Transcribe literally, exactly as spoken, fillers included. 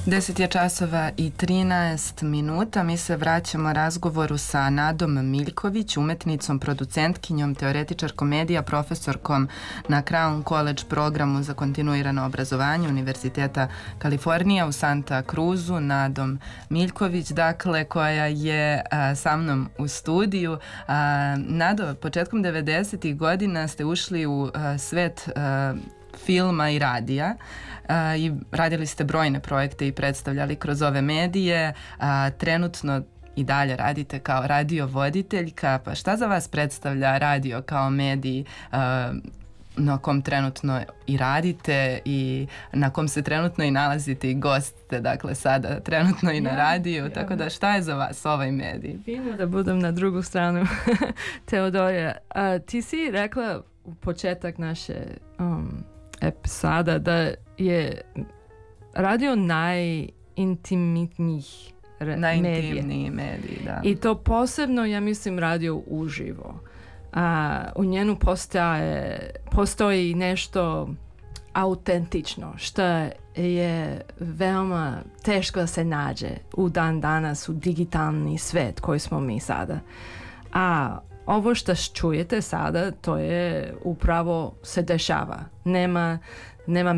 deset je časova i trinaest minuta. Mi se vraćamo razgovoru sa Nadom Miljković, umetnicom, producentkinjom, teoretičarkom medija, profesorkom na Crown College programu za kontinuirano obrazovanje Univerziteta Kalifornija u Santa Cruzu. Nadom Miljković, dakle, koja je a, sa mnom u studiju. A, Nado, početkom devedesetih godina ste ušli u a, svet a, filma i radija a, i radili ste brojne projekte i predstavljali kroz ove medije. A, trenutno i dalje radite kao radiovoditeljka. Pa šta za vas predstavlja radio kao medij a, na kom trenutno i radite i na kom se trenutno i nalazite i gostite, dakle sada trenutno i na ja, radiju, ja. Tako da šta je za vas ovaj medij? Fino da budem na drugu stranu Teodorija. A, ti si rekla u početak naše um, epizoda da je radio najintimitnijih re- Najintimniji medij, da. I to posebno, ja mislim, radio uživo. A, u njenu postaje, postoji nešto autentično, što je veoma teško da se nađe u dan danas u digitalni svet koji smo mi sada. A ovo što čujete sada, to je upravo se dešava. Nema, nema